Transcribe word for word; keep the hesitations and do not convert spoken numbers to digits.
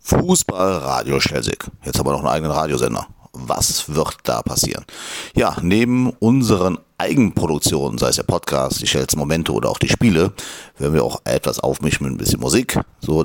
Fußball-Radio Schelsig. Jetzt haben wir noch einen eigenen Radiosender. Was wird da passieren? Ja, neben unseren Eigenproduktionen, sei es der Podcast, die Schels Momente oder auch die Spiele, werden wir auch etwas aufmischen mit ein bisschen Musik, so